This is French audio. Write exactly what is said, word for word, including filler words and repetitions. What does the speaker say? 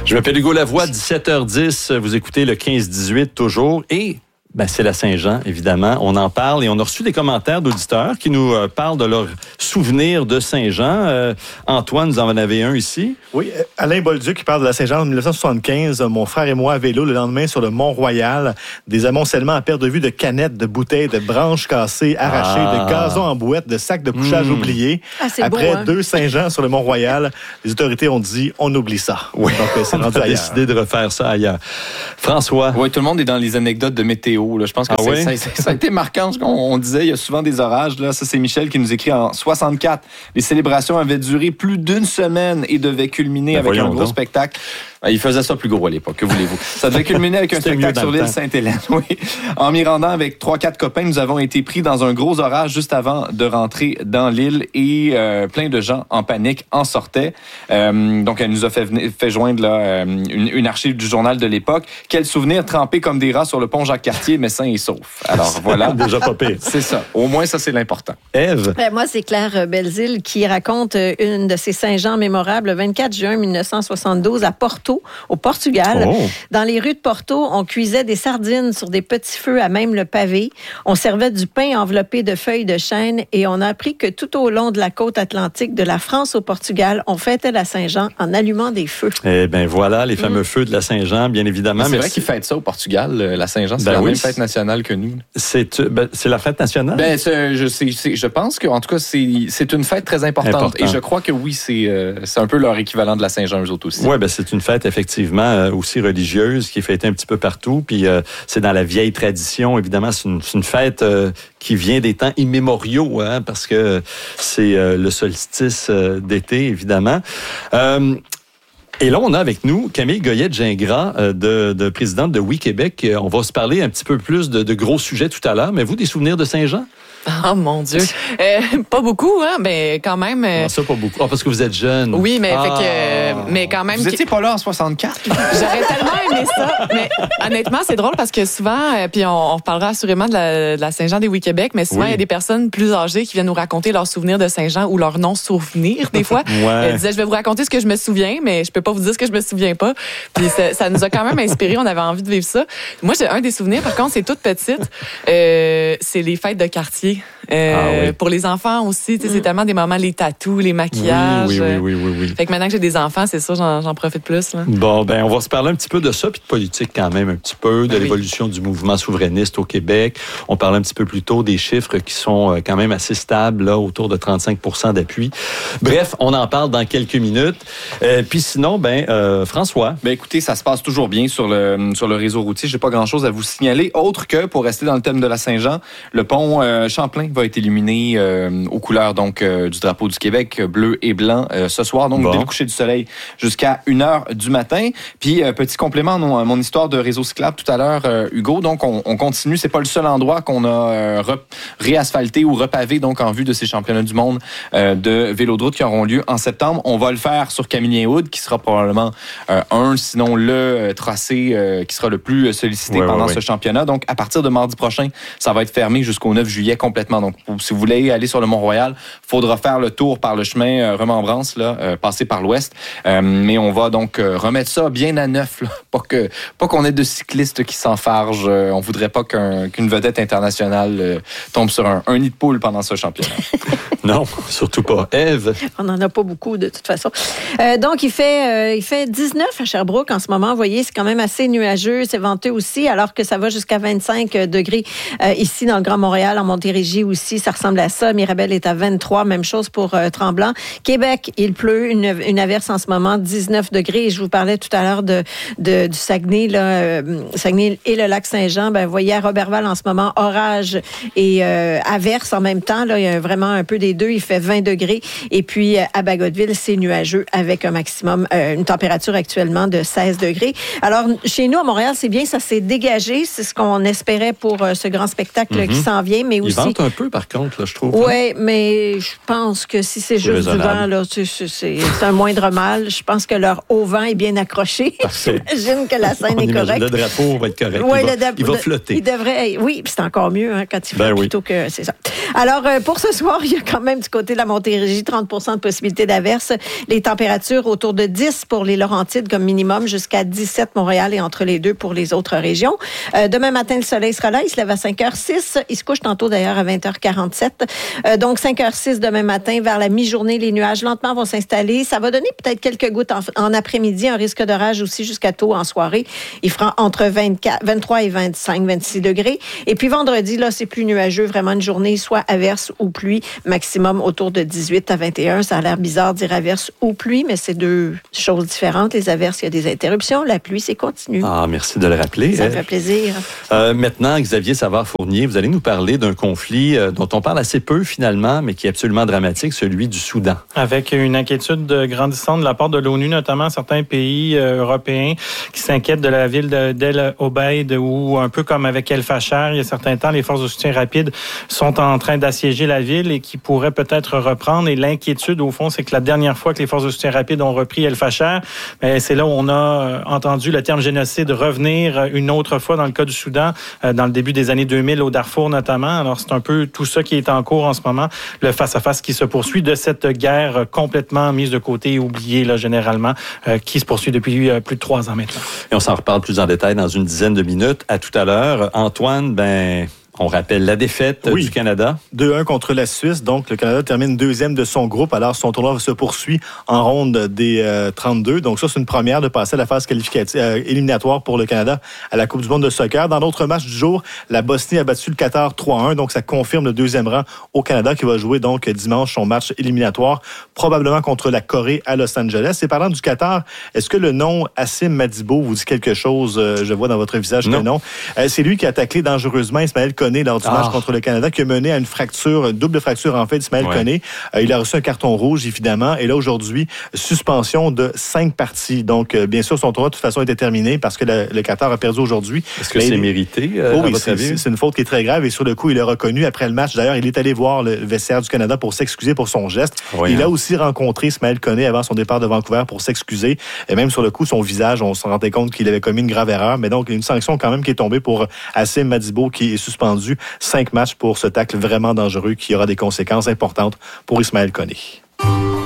Je m'appelle Hugo Lavoie, dix-sept heures dix. Vous écoutez le quinze dix-huit toujours. Et ben, c'est la Saint-Jean, évidemment. On en parle et on a reçu des commentaires d'auditeurs qui nous euh, parlent de leurs souvenirs de Saint-Jean. Euh, Antoine, vous en avez un ici. Oui, Alain Bolduc qui parle de la Saint-Jean en dix-neuf cent soixante-quinze. Mon frère et moi à vélo le lendemain sur le Mont-Royal. Des amoncellements à perte de vue de canettes, de bouteilles, de branches cassées, arrachées, Ah. de gazons en boîte, de sacs de couchage mmh. oubliés. Ah, c'est Après beau, hein? deux Saint-Jean sur le Mont-Royal, les autorités ont dit on oublie ça. Oui, donc c'est on a décidé de refaire ça ailleurs. François. Oui, tout le monde est dans les anecdotes de météo. Là. Je pense que ah c'est, oui? ça, ça, ça a été marquant. On, on disait, il y a souvent des orages. Là. Ça, c'est Michel qui nous écrit en soixante-quatre. Les célébrations avaient duré plus d'une semaine et devaient culminer ben avec un gros donc. spectacle. Il faisait ça plus gros à l'époque, que voulez-vous. Ça devait culminer avec un spectacle sur l'île Sainte-Hélène. Oui. En m'y rendant avec trois quatre copains, nous avons été pris dans un gros orage juste avant de rentrer dans l'île et euh, plein de gens en panique en sortaient. Euh, donc, elle nous a fait, venir, fait joindre là, euh, une, une archive du journal de l'époque. Quel souvenir trempé comme des rats sur le pont Jacques-Cartier, mais sain et sauf. Alors, voilà. Déjà pas pire. C'est ça. Au moins, ça, c'est l'important. Ève? Ben, moi, c'est Claire Belzile qui raconte une de ses Saint-Jean mémorables le vingt-quatre juin mille neuf cent soixante-douze à Porto, au Portugal. Oh. Dans les rues de Porto, on cuisait des sardines sur des petits feux à même le pavé. On servait du pain enveloppé de feuilles de chêne et on a appris que tout au long de la côte atlantique, de la France au Portugal, on fêtait la Saint-Jean en allumant des feux. Eh bien, voilà, les fameux mmh. feux de la Saint-Jean, bien évidemment. C'est vrai qu'ils fêtent ça au Portugal, la Saint-Jean. C'est ben la oui, même fête nationale que nous. C'est, ben, c'est la fête nationale? Ben, c'est, je, c'est, c'est, je pense qu'en tout cas, c'est, c'est une fête très importante. Important. Et je crois que oui, c'est, euh, c'est un peu leur équivalent de la Saint-Jean, eux autres aussi. Oui, ben, c'est une fête, effectivement, euh, aussi religieuse, qui est fêtée un petit peu partout. Puis euh, c'est dans la vieille tradition. Évidemment, c'est une, c'est une fête euh, qui vient des temps immémoriaux, hein, parce que c'est euh, le solstice euh, d'été, évidemment. Euh, Et là, on a avec nous Camille Goyette-Gingras, euh, de, de présidente de Oui Québec. On va se parler un petit peu plus de, de gros sujets tout à l'heure. Mais vous, des souvenirs de Saint-Jean? Oh mon Dieu. Euh, pas beaucoup, hein, mais quand même. Euh... Ah, ça, pas beaucoup. Ah, parce que vous êtes jeune. Oui, mais, ah. fait que, euh, mais quand même. Vous étiez pas là en soixante-quatre? J'aurais tellement aimé ça. Mais honnêtement, c'est drôle parce que souvent, euh, puis on, on reparlera assurément de la, de la Saint-Jean des Oui Québec, mais souvent, il oui. y a des personnes plus âgées qui viennent nous raconter leurs souvenirs de Saint-Jean ou leurs non-souvenirs, des fois. Ouais. Elles disaient, je vais vous raconter ce que je me souviens, mais je peux pas vous dire ce que je me souviens pas. Puis ça, ça nous a quand même inspiré. On avait envie de vivre ça. Moi, j'ai un des souvenirs, par contre, c'est toute petite. Euh, c'est les fêtes de quartier. Euh, ah oui. Pour les enfants aussi, mm. c'est tellement des moments, les tatous, les maquillages. Oui, oui, oui, oui, oui, oui. Fait que maintenant que j'ai des enfants, c'est ça, j'en, j'en profite plus. Là. Bon, ben, on va se parler un petit peu de ça, puis de politique quand même, un petit peu, de oui. l'évolution du mouvement souverainiste au Québec. On parlait un petit peu plus tôt des chiffres qui sont quand même assez stables, là, autour de trente-cinq pour cent d'appui. Bref, on en parle dans quelques minutes. Euh, puis sinon, ben, euh, François. Ben, écoutez, ça se passe toujours bien sur le, sur le réseau routier. J'ai pas grand-chose à vous signaler, autre que, pour rester dans le thème de la Saint-Jean, le pont euh, Champlain va être illuminé euh, aux couleurs donc euh, du drapeau du Québec, bleu et blanc, euh, ce soir, donc bon. dès le coucher du soleil jusqu'à une heure du matin. Puis, euh, petit complément à mon, mon histoire de réseau cyclable tout à l'heure, euh, Hugo, donc on, on continue. C'est pas le seul endroit qu'on a euh, re, réasphalté ou repavé donc en vue de ces championnats du monde euh, de vélo de route qui auront lieu en septembre. On va le faire sur Camillien-Hood, qui sera probablement euh, un, sinon le euh, tracé euh, qui sera le plus sollicité ouais, pendant ouais, ce ouais. championnat. Donc, à partir de mardi prochain, ça va être fermé jusqu'au neuf juillet complètement. Donc, si vous voulez aller sur le Mont-Royal, il faudra faire le tour par le chemin euh, Remembrance, là, euh, passer par l'ouest. Euh, mais on va donc euh, remettre ça bien à neuf, là, pas, que, pas qu'on ait de cyclistes qui s'enfargent. Euh, on voudrait pas qu'un, qu'une vedette internationale euh, tombe sur un, un nid de poule pendant ce championnat. Non, surtout pas. Ève? On n'en a pas beaucoup, de toute façon. Euh, donc, il fait, euh, il fait dix-neuf à Sherbrooke en ce moment. Vous voyez, c'est quand même assez nuageux. C'est venteux aussi, alors que ça va jusqu'à vingt-cinq degrés euh, ici dans le Grand Montréal, en Montérégie aussi. Ça ressemble à ça. Mirabel est à vingt-trois. Même chose pour euh, Tremblant. Québec, il pleut. Une, une averse en ce moment, dix-neuf degrés. Et je vous parlais tout à l'heure de, de, du Saguenay, là, euh, Saguenay et le lac Saint-Jean. Ben, vous voyez, à Roberval, en ce moment, orage et euh, averse en même temps. Là, il y a vraiment un peu des deux. Il fait vingt degrés. Et puis, à Bagotville, c'est nuageux avec un maximum, euh, une température actuellement de seize degrés. Alors, chez nous, à Montréal, c'est bien, ça s'est dégagé. C'est ce qu'on espérait pour euh, ce grand spectacle mm-hmm. qui s'en vient. Mais aussi, vente un peu, par contre, là, je trouve. Oui, mais je pense que si c'est, c'est juste raisonnable. Du vent, là, c'est, c'est, c'est un moindre mal. Je pense que leur haut vent est bien accroché. J'imagine que la scène on est correcte. Le drapeau va être correct. Oui, il, va, le dra- il va flotter. Il devrait, oui, puis c'est encore mieux hein, quand il flotte ben plutôt oui. que c'est ça. Alors, euh, pour ce soir, il y a quand même du côté de la Montérégie trente pour cent de possibilité d'averse. Les températures autour de dix pour les Laurentides comme minimum, jusqu'à dix-sept Montréal et entre les deux pour les autres régions. Euh, demain matin, le soleil sera là. Il se lève à cinq heures six. Il se couche tantôt d'ailleurs à vingt heures quarante-sept. Euh, donc, cinq heures six demain matin, vers la mi-journée, les nuages lentement vont s'installer. Ça va donner peut-être quelques gouttes en, en après-midi, un risque d'orage aussi jusqu'à tôt en soirée. Il fera entre vingt-quatre, vingt-trois et vingt-cinq, vingt-six degrés. Et puis vendredi, là, c'est plus nuageux, vraiment une journée, soit averse ou pluie, maximum autour de dix-huit à vingt et un. Ça a l'air bizarre de dire averse ou pluie, mais c'est deux choses différentes. Les averses, il y a des interruptions. La pluie, c'est continu. Ah, merci de le rappeler. Ça me fait plaisir. Euh, maintenant, Xavier Savard-Fournier, vous allez nous parler d'un conflit euh, dont on parle assez peu finalement, mais qui est absolument dramatique, celui du Soudan. Avec une inquiétude grandissante de la part de l'ONU, notamment certains pays euh, européens qui s'inquiètent de la ville de, d'El Obeid, où un peu comme avec El Fasher, il y a certains temps, les forces de soutien rapide sont en train d'assiéger la ville et qui pourraient peut-être reprendre. Et l'inquiétude, au fond, c'est que la dernière fois que les forces de soutien rapide ont repris El Fasher, bien, c'est là où on a entendu le terme génocide revenir une autre fois dans le cas du Soudan, dans le début des années deux mille, au Darfour notamment. Alors, c'est un peu tout ça qui est en cours en ce moment, le face-à-face qui se poursuit de cette guerre complètement mise de côté et oubliée, là, généralement, euh, qui se poursuit depuis euh, plus de trois ans maintenant. Et on s'en reparle plus en détail dans une dizaine de minutes. À tout à l'heure. Antoine, ben... on rappelle la défaite oui. du Canada. deux un contre la Suisse. Donc, le Canada termine deuxième de son groupe. Alors, son tournoi se poursuit en ronde des euh, trente-deux. Donc, ça, c'est une première de passer à la phase qualificative, euh, éliminatoire pour le Canada à la Coupe du monde de soccer. Dans l'autre match du jour, la Bosnie a battu le Qatar trois un. Donc, ça confirme le deuxième rang au Canada qui va jouer donc dimanche son match éliminatoire, probablement contre la Corée à Los Angeles. Et parlant du Qatar, est-ce que le nom Hassim Madibo vous dit quelque chose? Euh, je vois dans votre visage non. que non. Euh, c'est lui qui a taclé dangereusement Ismaël Koné lors du match ah. contre le Canada, qui a mené à une fracture, une double fracture en fait d'Ismaël ouais. Koné. Euh, il a reçu un carton rouge, évidemment. Et là, aujourd'hui, suspension de cinq parties. Donc, euh, bien sûr, son tournoi, de toute façon, était terminé parce que le, le Qatar a perdu aujourd'hui. Est-ce que Mais c'est il... mérité, euh, oh, à oui, votre c'est, avis? c'est une faute qui est très grave. Et sur le coup, il a reconnu après le match. D'ailleurs, il est allé voir le vestiaire du Canada pour s'excuser pour son geste. Oui, il hein. a aussi rencontré Ismaël Koné avant son départ de Vancouver pour s'excuser. Et même sur le coup, son visage, on se rendait compte qu'il avait commis une grave erreur. Mais donc, il y a une sanction quand même qui est tombée pour Hassim Madibo, qui est suspendu cinq matchs pour ce tacle vraiment dangereux qui aura des conséquences importantes pour Ismaël Koné.